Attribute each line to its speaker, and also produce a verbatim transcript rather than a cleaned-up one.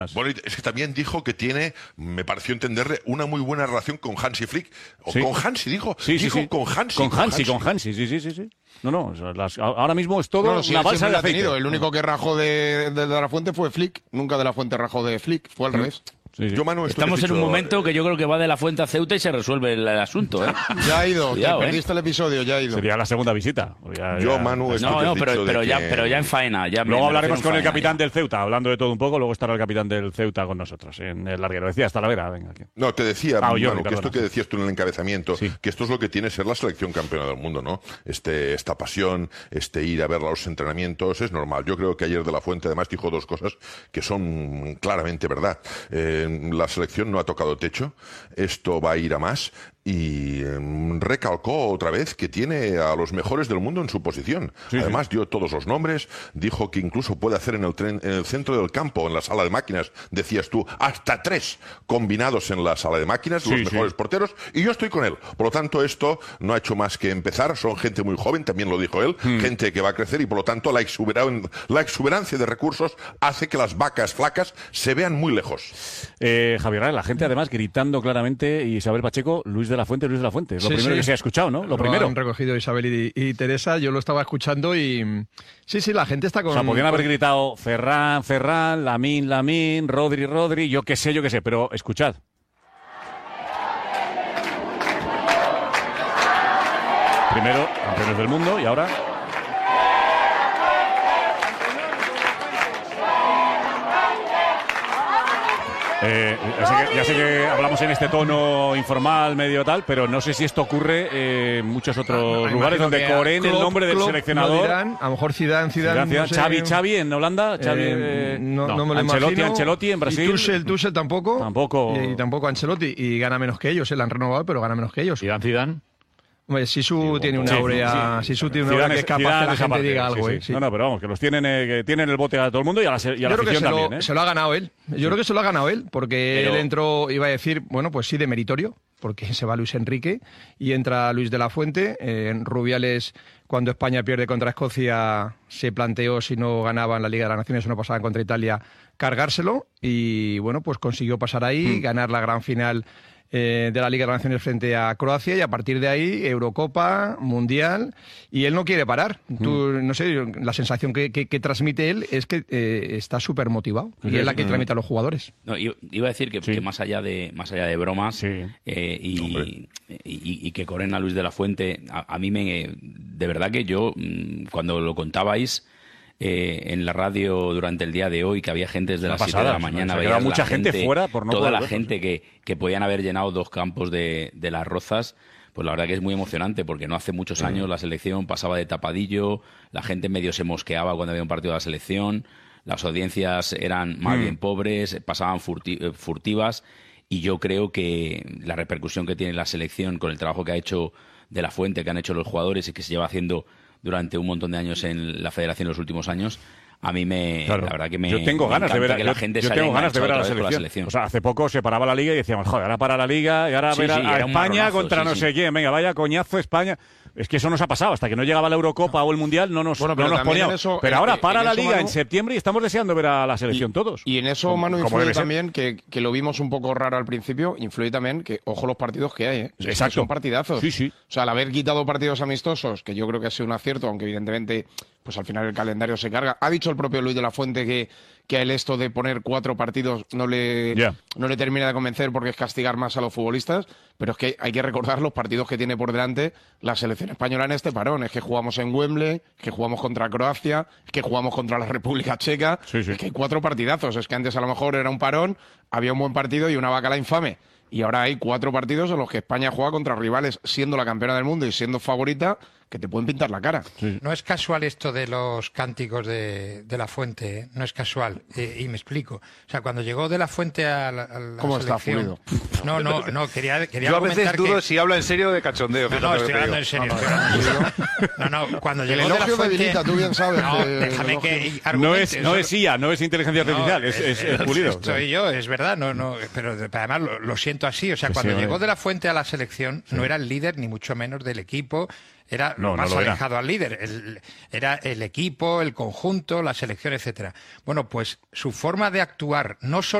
Speaker 1: Bueno, es que también dijo que tiene, me pareció entenderle, una muy buena relación con Hansi Flick. O
Speaker 2: sí.
Speaker 1: con Hansi, dijo.
Speaker 2: Sí, sí,
Speaker 1: dijo
Speaker 2: sí.
Speaker 1: con Hansi.
Speaker 2: Con Hansi, con Hansi, sí, sí, sí. sí. No, no, o sea, las, ahora mismo es todo
Speaker 3: no, no, sí,
Speaker 2: una balsa de
Speaker 3: la
Speaker 2: aceite.
Speaker 3: tenido. El único que rajó de, de, de la Fuente fue Flick. Nunca de la Fuente rajó de Flick. Fue al revés.
Speaker 2: Sí, sí.
Speaker 1: Yo, Manu,
Speaker 4: Estamos en
Speaker 1: dicho,
Speaker 4: un momento que yo creo que va de la Fuente a Ceuta y se resuelve el, el asunto, ¿eh?
Speaker 3: Ya ha ido,
Speaker 4: Cuidado,
Speaker 3: te
Speaker 4: ¿eh?
Speaker 3: perdiste el episodio, ya ha ido.
Speaker 2: Sería la segunda visita. Ya,
Speaker 1: Yo,
Speaker 2: ya...
Speaker 1: Manu, esto
Speaker 4: No,
Speaker 1: que
Speaker 4: no,
Speaker 1: has
Speaker 4: pero,
Speaker 1: dicho
Speaker 4: pero,
Speaker 1: de
Speaker 4: ya,
Speaker 1: que...
Speaker 4: pero ya en faena. Ya
Speaker 2: Luego
Speaker 4: me,
Speaker 2: hablaremos
Speaker 4: me
Speaker 2: con el
Speaker 4: faena,
Speaker 2: capitán
Speaker 4: ya.
Speaker 2: del Ceuta, hablando de todo un poco, luego estará el capitán del Ceuta con nosotros en el larguero. Decía, hasta la vera, venga. Aquí.
Speaker 1: No, te decía,
Speaker 2: Ah,
Speaker 1: Manu,
Speaker 2: Jordi,
Speaker 1: que esto
Speaker 2: perdona.
Speaker 1: que decías tú en el encabezamiento,
Speaker 2: Sí.
Speaker 1: que esto es lo que tiene ser la selección campeona del mundo, ¿no? Este, esta pasión, este ir a ver los entrenamientos, es normal. Yo creo que ayer De la Fuente además dijo dos cosas que son claramente verdad. Eh, la selección no ha tocado techo, esto va a ir a más. Y eh, recalcó otra vez que tiene a los mejores del mundo en su posición.
Speaker 2: Sí,
Speaker 1: Además,
Speaker 2: sí.
Speaker 1: dio todos los nombres, dijo que incluso puede hacer en el, tren, en el centro del campo, en la sala de máquinas, decías tú, hasta tres combinados en la sala de máquinas,
Speaker 2: Sí,
Speaker 1: los
Speaker 2: sí.
Speaker 1: mejores porteros, y yo estoy con él. Por lo tanto, esto no ha hecho más que empezar, son gente muy joven, también lo dijo él,
Speaker 2: Hmm.
Speaker 1: gente que va a crecer y por lo tanto la, exuberan, la exuberancia de recursos hace que las vacas flacas se vean muy lejos.
Speaker 2: Eh, Javier, la gente además gritando claramente, y Isabel Pacheco, Luis de la Fuente, Luis de la Fuente. Es lo
Speaker 5: Sí,
Speaker 2: primero
Speaker 5: sí.
Speaker 2: que se ha escuchado, ¿no? Lo,
Speaker 5: Lo
Speaker 2: primero.
Speaker 5: han recogido Isabel y, y Teresa, yo lo estaba escuchando y... Sí, sí, la gente está con...
Speaker 2: O sea, podrían haber
Speaker 5: con-
Speaker 2: gritado Ferran, Ferran, Lamín, Lamín, Rodri, Rodri, yo qué sé, yo qué sé, pero escuchad. Primero, campeones del mundo y ahora... Eh, ya, sé que, ya sé que hablamos en este tono informal, medio tal, pero no sé si esto ocurre eh, en muchos otros
Speaker 5: Me
Speaker 2: lugares
Speaker 5: imagino
Speaker 2: donde
Speaker 5: que a
Speaker 2: coreen el
Speaker 5: Klopp-
Speaker 2: nombre del
Speaker 5: Klopp
Speaker 2: seleccionador.
Speaker 5: lo dirán, a lo mejor Zidane, Zidane,
Speaker 2: Zidane,
Speaker 5: no sé.
Speaker 2: Xavi, Xavi en Holanda, Xavi,
Speaker 5: Eh,
Speaker 2: eh,
Speaker 5: no,
Speaker 2: no,
Speaker 5: no me lo
Speaker 2: Ancelotti,
Speaker 5: imagino.
Speaker 2: Ancelotti en Brasil.
Speaker 5: Y Tuchel, Tuchel tampoco.
Speaker 2: Tampoco.
Speaker 5: Y, y tampoco Ancelotti. Y gana menos que ellos. Se la han renovado, pero gana menos que ellos.
Speaker 6: Zidane, Zidane.
Speaker 5: Hombre, Sisu tiene una
Speaker 2: Sí,
Speaker 5: aurea,
Speaker 2: sí.
Speaker 5: Sisu tiene una
Speaker 2: Zidane
Speaker 5: aurea que es capaz
Speaker 2: Zidane
Speaker 5: que la
Speaker 2: esa
Speaker 5: gente
Speaker 2: parte,
Speaker 5: diga algo.
Speaker 2: sí,
Speaker 5: eh,
Speaker 2: sí.
Speaker 5: sí.
Speaker 2: No, no, pero vamos, que los tienen, eh, que tienen el bote a todo el mundo y a la, se- y a la
Speaker 5: Yo creo que
Speaker 2: afición
Speaker 5: se lo,
Speaker 2: también, ¿eh?
Speaker 5: se lo ha ganado él. Yo creo que se lo ha ganado él, porque
Speaker 4: Pero-
Speaker 5: él entró, iba a decir, bueno, pues sí, de meritorio, porque se va Luis Enrique y entra Luis de la Fuente. Eh, Rubiales, cuando España pierde contra Escocia, se planteó si no ganaban la Liga de las Naciones o no pasaban contra Italia, cargárselo. Y bueno, pues consiguió pasar ahí,
Speaker 2: Hmm.
Speaker 5: ganar la gran final eh, de la Liga de las Naciones frente a Croacia, y a partir de ahí Eurocopa, Mundial, y él no quiere parar. Tú, no sé, la sensación que, que- que transmite él es que eh, está súper motivado, y es la que transmite a los jugadores.
Speaker 4: No, yo iba a decir que,
Speaker 2: Sí.
Speaker 4: que más allá de más allá de bromas
Speaker 2: Sí.
Speaker 4: eh, y,
Speaker 1: Hombre.
Speaker 4: y, y- y que corren a Luis de la Fuente, a, a mí me de verdad que yo mm, cuando lo contabais eh, en la radio durante el día de hoy, que había gente desde
Speaker 2: Una
Speaker 4: las siete de
Speaker 2: pasada,
Speaker 4: la
Speaker 2: se
Speaker 4: mañana,
Speaker 2: ha
Speaker 4: veías
Speaker 2: quedado
Speaker 4: la
Speaker 2: mucha gente fuera por no
Speaker 4: toda
Speaker 2: poder
Speaker 4: la
Speaker 2: verlos.
Speaker 4: gente que, que podían haber llenado dos campos de, de Las Rozas. Pues la verdad que es muy emocionante, porque no hace muchos años la selección pasaba de tapadillo, la gente medio se mosqueaba cuando había un partido de la selección, las audiencias eran más
Speaker 2: Mm.
Speaker 4: bien pobres, pasaban furti- eh, furtivas, y yo creo que la repercusión que tiene la selección con el trabajo que ha hecho De la Fuente, que han hecho los jugadores y que se lleva haciendo durante un montón de años en la federación en los últimos años, a mí me,
Speaker 2: Claro.
Speaker 4: la verdad que me
Speaker 2: yo tengo
Speaker 4: me
Speaker 2: ganas de
Speaker 4: encanta
Speaker 2: ver a,
Speaker 4: que la
Speaker 2: yo-
Speaker 4: gente
Speaker 2: yo
Speaker 4: se haya
Speaker 2: tengo ganas de ver a la
Speaker 4: enganchado otra vez
Speaker 2: selección.
Speaker 4: con
Speaker 2: O sea, hace poco se paraba la liga y decíamos, joder, ahora para la liga y ahora
Speaker 4: Sí,
Speaker 2: ver a,
Speaker 4: sí,
Speaker 2: a
Speaker 4: era un
Speaker 2: España
Speaker 4: marronazo,
Speaker 2: contra
Speaker 4: sí,
Speaker 2: no
Speaker 4: sí.
Speaker 2: sé quién. Venga, vaya coñazo España. Es que eso nos ha pasado. Hasta que no llegaba la Eurocopa o el Mundial no nos,
Speaker 3: Bueno,
Speaker 2: no
Speaker 3: pero
Speaker 2: nos
Speaker 3: también
Speaker 2: poníamos.
Speaker 3: en eso-
Speaker 2: pero
Speaker 3: en-
Speaker 2: ahora
Speaker 3: en
Speaker 2: para la
Speaker 3: eso,
Speaker 2: liga
Speaker 3: Manu-
Speaker 2: en septiembre y estamos deseando ver a la selección todos.
Speaker 3: Y en eso,
Speaker 2: Como-
Speaker 3: Manu,
Speaker 2: como
Speaker 3: influye
Speaker 2: debe ser.
Speaker 3: también, que, que lo vimos un poco raro al principio, influye también que, ojo los partidos que hay, ¿eh? Es que
Speaker 2: Exacto.
Speaker 3: son partidazos.
Speaker 2: Sí, sí.
Speaker 3: O sea, al haber quitado partidos amistosos, que yo creo que ha sido un acierto, aunque evidentemente, pues al final el calendario se carga. Ha dicho el propio Luis de la Fuente que, que a él esto de poner cuatro partidos no le,
Speaker 2: Ya.
Speaker 3: no le termina de convencer, porque es castigar más a los futbolistas, pero es que hay que recordar los partidos que tiene por delante la selección española en este parón. Es que jugamos en Wembley, es que jugamos contra Croacia, es que jugamos contra la República Checa,
Speaker 2: Sí, sí.
Speaker 3: es que hay cuatro partidazos. Es que antes a lo mejor era un parón, había un buen partido y una bacala infame. Y ahora hay cuatro partidos en los que España juega contra rivales, siendo la campeona del mundo y siendo favorita, que te pueden pintar la cara.
Speaker 7: No es casual esto de los cánticos de, de la Fuente, ¿eh? No es casual. Eh, y me explico. O sea, cuando llegó de la Fuente a la, a la
Speaker 3: ¿Cómo está
Speaker 7: selección... No, no, no, quería, quería
Speaker 6: Yo a veces
Speaker 7: comentar
Speaker 6: dudo
Speaker 7: que...
Speaker 6: si habla en serio o de cachondeo.
Speaker 7: No,
Speaker 6: fíjate
Speaker 7: no,
Speaker 6: lo que
Speaker 7: estoy
Speaker 6: te
Speaker 7: hablando
Speaker 6: digo.
Speaker 7: en serio. estoy hablando en serio. No, no, cuando
Speaker 3: El
Speaker 7: llegó de la
Speaker 3: elogio
Speaker 7: Fuente...
Speaker 3: debilita, tú bien sabes.
Speaker 7: No,
Speaker 3: que el
Speaker 7: déjame
Speaker 3: elogio-
Speaker 7: que
Speaker 2: No
Speaker 7: argumente,
Speaker 2: es, no
Speaker 7: eso-
Speaker 2: es I A, no es inteligencia artificial,
Speaker 7: No,
Speaker 2: es, es, es pulido.
Speaker 7: Soy yo, es verdad, no, no, pero además lo, lo siento pensamiento así. O sea,
Speaker 2: Que
Speaker 7: cuando
Speaker 2: sí,
Speaker 7: llegó
Speaker 2: eh.
Speaker 7: De la Fuente a la selección,
Speaker 2: Sí.
Speaker 7: no era el líder, ni mucho menos del equipo. Era
Speaker 2: No,
Speaker 7: lo
Speaker 2: no
Speaker 7: más
Speaker 2: lo era.
Speaker 7: alejado al líder. El- era el equipo, el conjunto, la selección, etcétera. Bueno, pues su forma de actuar, no solo